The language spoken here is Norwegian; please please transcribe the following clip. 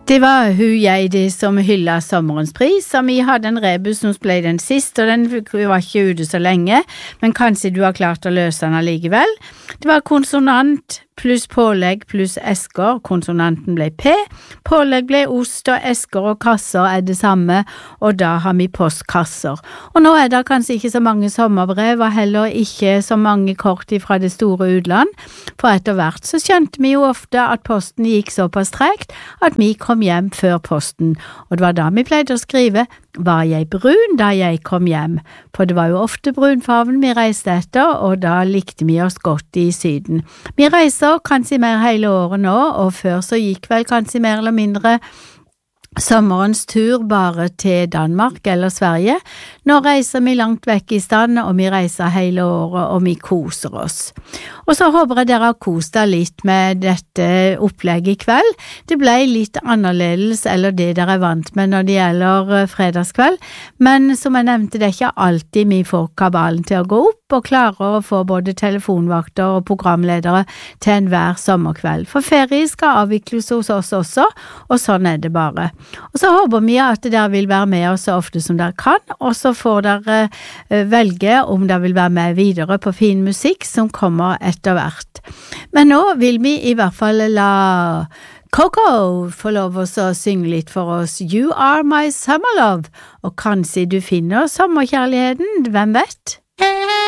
Det var jeg som hyllet sommerens pris, og vi hadde en rebus som ble den sist, og den var ikke ute så lenge, men kanskje du har klart å løse den allikevel. Det var konsonant pluss pålegg pluss esker, konsonanten ble P, pålegg ble ost og esker og kasser det samme, og da har vi postkasser. Og nå det kanskje ikke så mange sommerbrev, og heller ikke så mange kort fra det store utland, for etter hvert så skjønte vi jo ofte at posten gikk såpass tregt at vi kom hjem før posten, og det var da vi pleide å skrive «Var jeg brun da jeg kom hjem?» For det var jo ofte brunfarven vi reiste etter, og da likte vi oss godt i Syden. Vi reiser kanskje mer hele året nå, og før så gikk vel kanskje mer eller mindre sommerens tur bare til Danmark eller Sverige. Nå reiser vi langt vekk i stand, og vi reiser hele året, og vi koser oss. Og så håper jeg dere har kost deg litt med dette opplegget i kveld. Det ble litt annerledes, eller det dere vant med når det gjelder fredagskveld, men som jeg nevnte, det ikke alltid vi får kabalen til å gå opp, og klarer å få både telefonvakter og programledere til enhver sommerkveld. For ferie skal avvikles hos oss også, og sånn det bare. Og så håper vi at dere vil være med oss så ofte som dere kan, og så får dere velge om dere vil være med videre på fin musikk som kommer etter hvert. Men nå vil vi i hvert fall la Coco få lov å synge litt for oss. You are my summer love, og kanskje du finner sommerkjærligheten, hvem vet?